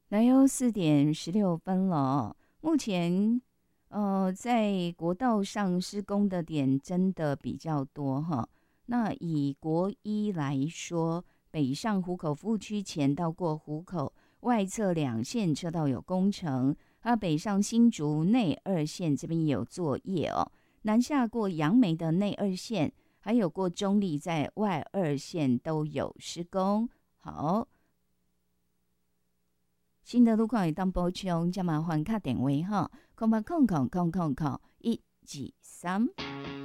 来哟4:16了。目前，在国道上施工的点真的比较多哈。那以国一来说，北上湖口服务区前到过湖口外侧两线车道有工程，北上新竹内二线这边也有作业哦。南下过杨梅的内二线，还有过中立在外二线都有施工。好。新的路况会当补充，加麻烦卡电话哈，080000000123。